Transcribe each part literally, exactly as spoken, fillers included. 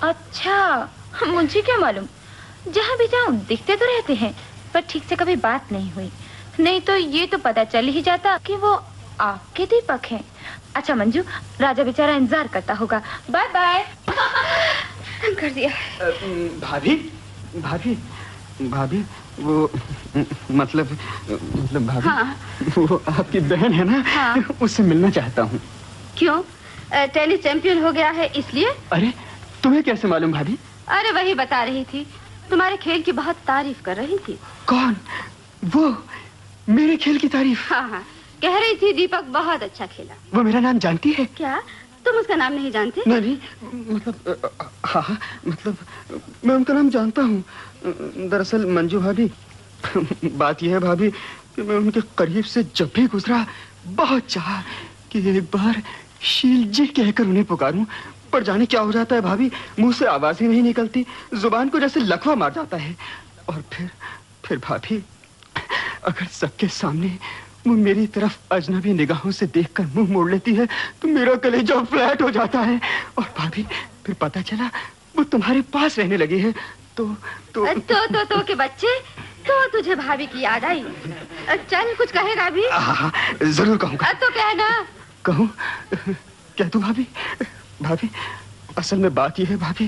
अच्छा, मुझे क्या मालूम। जहाँ भी जाऊँ दिखते तो रहते हैं, पर ठीक से कभी बात नहीं हुई। नहीं तो ये तो पता चल ही जाता कि वो आपके दीपक हैं। अच्छा मंजू, राजा बेचारा इंतजार करता होगा। Bye bye. कर दिया। भाभी, भाभी, भाभी, वो मतलब मतलब भाभी, हाँ। वो आपकी बहन है ना? हाँ। उससे मिलना चाहता हूँ। क्यों? टेनिस चैंपियन हो गया है इसलिए? अरे तुम्हें कैसे मालूम भाभी? अरे वही बता रही थी, तुम्हारे खेल की बहुत तारीफ कर रही थी। कौन? वो मेरे खेल की तारीफ? हाँ हाँ, कह रही थी दीपक बहुत अच्छा खेला। वो मेरा नाम जानती है? क्या तुम उसका नाम नहीं जानते? नहीं नहीं, मतलब हाँ हाँ, मतलब मैं उनका नाम जानता हूँ। दरअसल मंजू भाभी, बात यह है भाभी कि मैं उनके करीब से जब भी गुजरा बहुत चाहा कि एक बार शील जी कहकर उन्हें पुकारूं, पर जाने क्या हो जाता है भाभी, मुंह से आवाज ही नहीं निकलती, जुबान को जैसे लकवा मार जाता है। और फिर फिर भाभी, अगर सबके सामने वो मेरी तरफ अजनबी निगाहों से देखकर मुंह मोड़ लेती है तो मेरा कलेजा फ्लैट हो जाता है। और भाभी, फिर पता चला वो तुम्हारे पास रहने लगे हैं तो तो तो तो, तो के बच्चे, तो तुझे भाभी की याद आई। चल कुछ कहेगा भी? हाँ, जरूर कहूँगा। तो कहना। कहूँ? कह दूँ भाभी? भाभी, असल में बात यह है भाभी,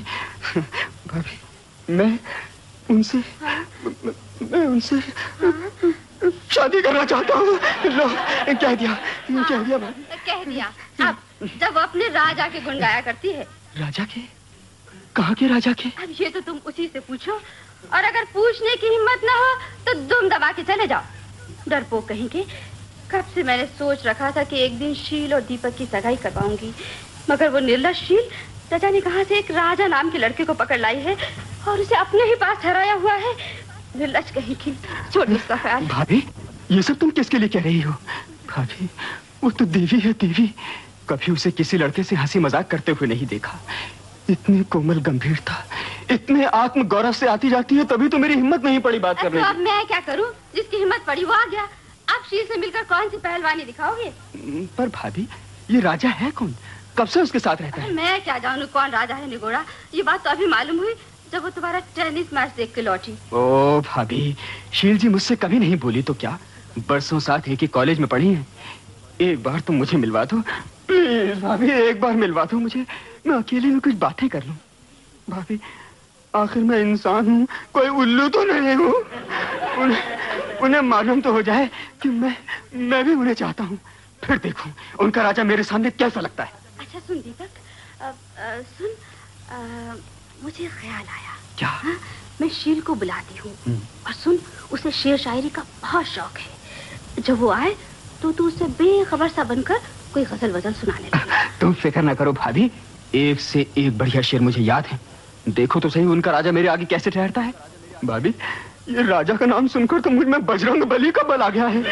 भाभी मैं उनसे हाँ? मैं उनसे हाँ? शादी करना चाहता हूँ। लो, कह दिया, हाँ, कह दिया भाभी। कह दिया। अब जब वो अपने राजा के गुण गाया करती है। राजा के? कहाँ के राजा के? अब ये तो तुम उसी से पूछो, और अगर पूछने की हिम्मत ना हो तो दुम दबा के चले जाओ। डरपोक कहीं के। कब से मैंने सोच रखा था कि एक दिन शील और दीपक की सगाई करवाऊंगी, मगर वो निर्लज शील चाचा ने कहा से एक राजा नाम के लड़के को पकड़ लाई है और उसे अपने ही पास ठहराया हुआ है। निर्लज कहीं की। छोड़ उसका ख्याल। भाभी, ये सब तुम किसके लिए कह रही हो? भाभी, वो तो देवी है, देवी। कभी उसे किसी लड़के से हंसी मजाक करते हुए नहीं देखा। इतनी कोमल गंभीरता, इतने आत्म गौरव से आती जाती है, तभी तो मेरी हिम्मत नहीं पड़ी बात करने की। अब मैं क्या करूं? जिसकी हिम्मत पड़ी वो आ गया। अब शील से मिलकर कौन सी पहलवानी दिखाओगे? पर भाभी, ये राजा है कौन? कब से उसके साथ रहता है? मैं क्या जानूं कौन राजा है निगोड़ा। ये बात तो अभी मालूम हुई जब वो तुम्हारा टेनिस मैच देख के लौटी। ओ भाभी, शील जी मुझसे कभी नहीं बोली तो क्या, बरसों साथ एक ही कॉलेज में पढ़ी हैं। एक बार तुम मुझे मिलवा दो प्लीज भाभी, एक बार मिलवा दो मुझे, मैं अकेले में कुछ बातें कर लूं। भाभी, आखिर मैं इंसान हूँ, कोई उल्लू तो नहीं हूँ। उन्हें, उन्हें मालूम तो हो जाए कि मैं मैं भी उन्हें चाहता हूँ, फिर देखूं उनका राजा मेरे सामने कैसा लगता है। अच्छा सुन दीपक, आ, आ, सुन आ, मुझे ख्याल आया। क्या? हा? मैं शील को बुलाती हूँ और सुन, उसे शेर शायरी का बहुत शौक है। जब वो आए तो तू उससे बेखबर सा बनकर कोई गजल वजल सुनाने लगे। तुम फिक्र ना करो भाभी, एक से एक बढ़िया शेर मुझे याद है। देखो तो सही उनका राजा मेरे आगे कैसे ठहरता है। भाभी, ये राजा का नाम सुनकर तो मुझ में बजरंग बली का बल आ गया है।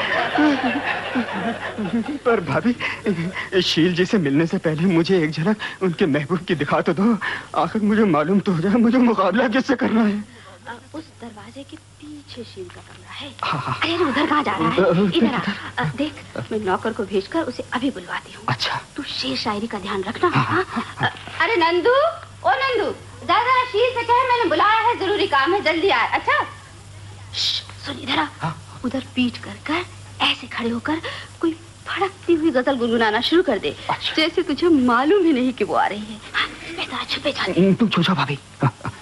पर भाभी, शील जी से मिलने से पहले मुझे एक झलक उनके महबूब की दिखा तो दो। आखिर मुझे मालूम तो हो जाए मुझे मुकाबला किससे करना है। आ, उस दरवाजे के पीछे शील का कमरा है। हाँ। अरे उधर कहाँ जा रहा है? इधर आ, देख, मैं नौकर को भेजकर उसे अभी बुलवाती हूँ। अच्छा। तू शेर शायरी का ध्यान रखना। हाँ, हाँ? हाँ, हाँ। अरे नंदू, ओ नंदू, जा जरा शील से कह मैंने बुलाया है, जरूरी काम है, जल्दी आए। अच्छा सुन, इधर आ। हाँ? उधर पीठ कर कर ऐसे खड़े होकर कोई फड़कती हुई गजल गुनगुनाना शुरू कर दे। अच्छा। जैसे तुझे मालूम ही नहीं कि वो आ रही है। हाँ, मैं जरा छुपे जाती हूँ। तुम छो जाओ भाभी।